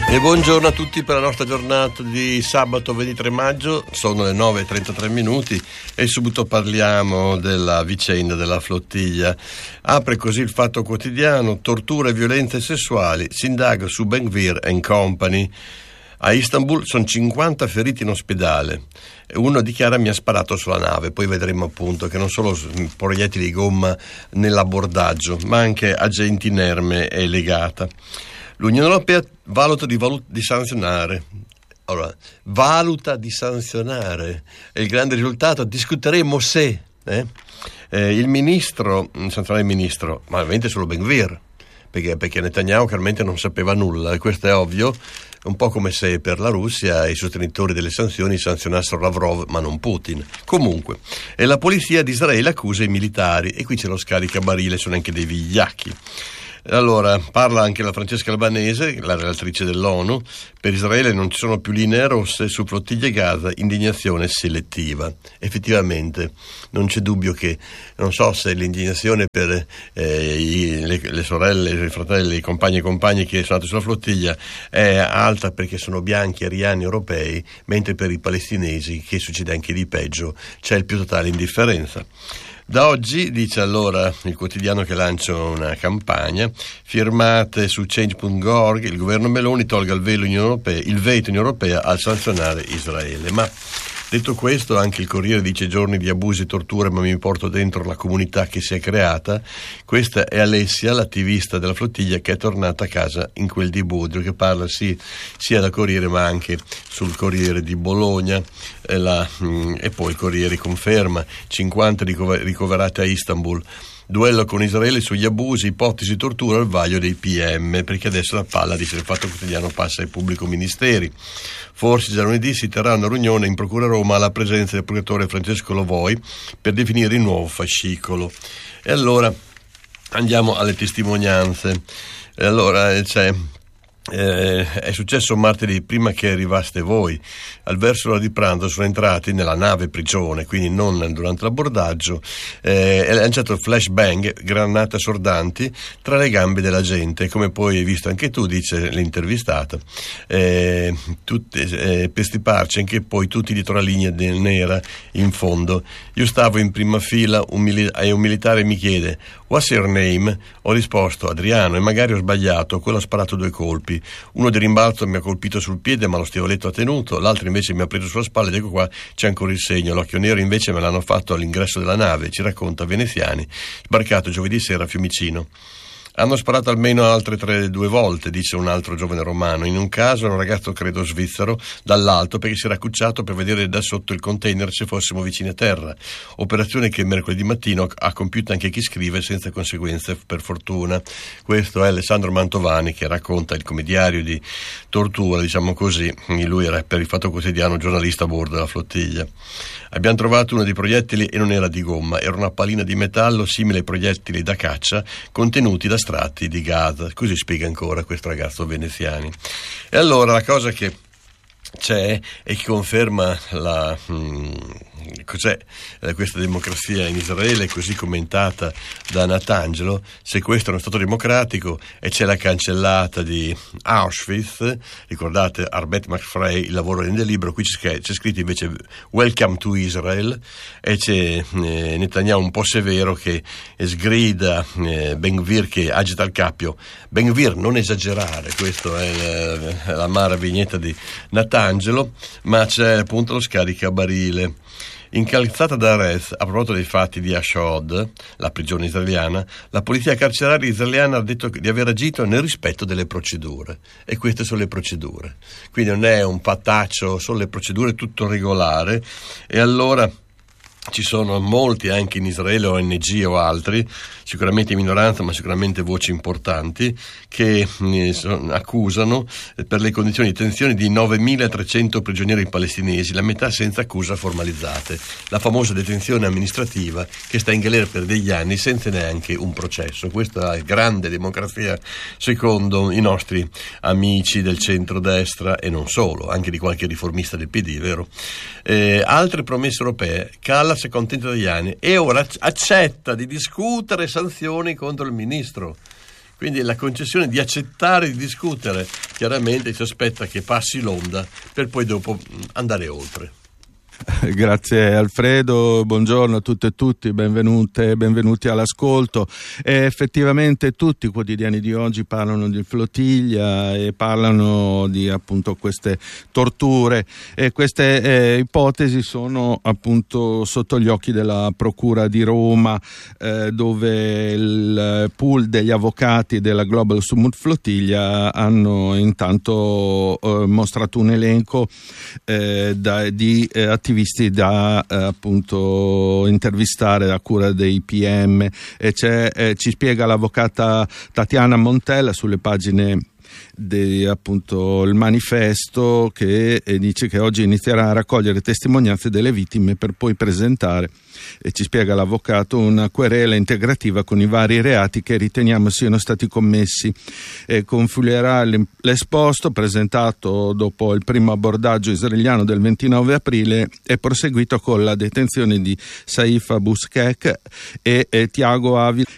E buongiorno a tutti per la nostra giornata di sabato 23 maggio, sono le 9:33 e subito parliamo della vicenda della flottiglia. Apre così il Fatto Quotidiano: torture e violenze sessuali, si indaga su Ben Gvir and Company. A Istanbul sono 50 feriti in ospedale. Uno dichiara: mi ha sparato sulla nave. Poi vedremo appunto che non solo proiettili di gomma nell'abbordaggio, ma anche agenti inerme e legata. L'Unione Europea valuta di sanzionare. Allora, valuta di sanzionare. È il grande risultato. Discuteremo se il ministro, sanzionare il ministro, ma ovviamente solo Ben Gvir, perché Netanyahu chiaramente non sapeva nulla, e questo è ovvio. Un po' come se per la Russia i sostenitori delle sanzioni sanzionassero Lavrov ma non Putin. Comunque, e la polizia di Israele accusa i militari, e qui c'è lo scaricabarile, sono anche dei vigliacchi. Allora, parla anche la Francesca Albanese, la relatrice dell'ONU. Per Israele non ci sono più linee rosse su flottiglie Gaza, indignazione selettiva. Effettivamente non c'è dubbio che, non so se l'indignazione per le sorelle, i fratelli, i compagni e compagni che sono andati sulla flottiglia è alta perché sono bianchi, ariani, europei, mentre per i palestinesi, che succede anche di peggio, c'è il più totale indifferenza. Da oggi, dice allora il quotidiano che lancia una campagna, firmate su change.org, il governo Meloni tolga il veto Unione Europea al sanzionare Israele. Ma detto questo, anche il Corriere dice: giorni di abusi e torture, ma mi porto dentro la comunità che si è creata. Questa è Alessia, l'attivista della flottiglia, che è tornata a casa in quel di Budrio, che parla sia da Corriere ma anche sul Corriere di Bologna. E poi il Corriere conferma 50 ricoverati a Istanbul. Duello con Israele sugli abusi, ipotesi tortura al vaglio dei PM, perché adesso la palla, dice il Fatto Quotidiano, passa ai pubblico ministeri. Forse già lunedì si terrà una riunione in Procura Roma alla presenza del procuratore Francesco Lovoi per definire il nuovo fascicolo. E allora andiamo alle testimonianze. E allora è successo martedì, prima che arrivaste voi. Al verso l'ora di pranzo sono entrati nella nave prigione, quindi non durante l'abbordaggio, e lanciato il flashbang, granate assordanti tra le gambe della gente, come poi hai visto anche tu, dice l'intervistata, per stiparci anche poi tutti dietro la linea nera in fondo. Io stavo in prima fila e un militare mi chiede: what's your name? Ho risposto: Adriano, e magari ho sbagliato, quello ha sparato 2 colpi. Uno di rimbalzo mi ha colpito sul piede, ma lo stivaletto ha tenuto, l'altro invece mi ha preso sulla spalla, ed ecco qua c'è ancora il segno. L'occhio nero invece me l'hanno fatto all'ingresso della nave, ci racconta Veneziani, sbarcato giovedì sera a Fiumicino. Hanno sparato almeno altre 2 volte, dice un altro giovane romano. In un caso era un ragazzo, credo svizzero, dall'alto, perché si era accucciato per vedere da sotto il container se fossimo vicini a terra. Operazione che mercoledì mattino ha compiuto anche chi scrive, senza conseguenze per fortuna. Questo è Alessandro Mantovani, che racconta il commediario di tortura, diciamo così. Lui era, per il Fatto Quotidiano, giornalista a bordo della flottiglia. Abbiamo trovato uno dei proiettili e non era di gomma, era una pallina di metallo simile ai proiettili da caccia contenuti da strati di Gaza. Così spiega ancora questo ragazzo Veneziani. E allora la cosa che c'è e che conferma cos'è questa democrazia in Israele, così commentata da Natangelo. Se questo è uno Stato democratico e c'è la cancellata di Auschwitz, ricordate Arbet Machfrey, il lavoro rende libero, qui c'è scritto invece Welcome to Israel, e c'è Netanyahu un po' severo che sgrida Ben Gvir, che agita il cappio. Ben Gvir, non esagerare, questo è l'amara vignetta di Natangelo, ma c'è appunto lo scaricabarile. Incalzata da Arez, a proposito dei fatti di Ashdod, la prigione israeliana, la polizia carceraria israeliana ha detto di aver agito nel rispetto delle procedure, e queste sono le procedure, quindi non è un pataccio, sono le procedure, tutto regolare. E allora ci sono molti anche in Israele, ONG o altri, sicuramente in minoranza ma sicuramente voci importanti, che accusano per le condizioni di detenzione di 9.300 prigionieri palestinesi, la metà senza accusa formalizzate, la famosa detenzione amministrativa che sta in galera per degli anni senza neanche un processo. Questa è grande democrazia secondo i nostri amici del centrodestra, e non solo, anche di qualche riformista del PD, vero? Altre promesse europee: Callas è contento degli anni e ora accetta di discutere sanzioni contro il ministro. quindi la concessione di accettare di discutere. Chiaramente si aspetta che passi l'onda per poi dopo andare oltre. Grazie Alfredo, buongiorno a tutte e tutti, benvenuti all'ascolto. Effettivamente tutti i quotidiani di oggi parlano di flottiglia e parlano di appunto queste torture, e queste ipotesi sono appunto sotto gli occhi della Procura di Roma, dove il pool degli avvocati della Global Summit Flottiglia hanno intanto mostrato un elenco di attivisti da appunto intervistare a cura dei PM, e ci spiega l'avvocata Tatiana Montella sulle pagine appunto il manifesto, che dice che oggi inizierà a raccogliere testimonianze delle vittime per poi presentare, e ci spiega l'avvocato, una querela integrativa con i vari reati che riteniamo siano stati commessi, e confluirà l'esposto presentato dopo il primo abbordaggio israeliano del 29 aprile e proseguito con la detenzione di Saif Abuskek e Tiago Avila,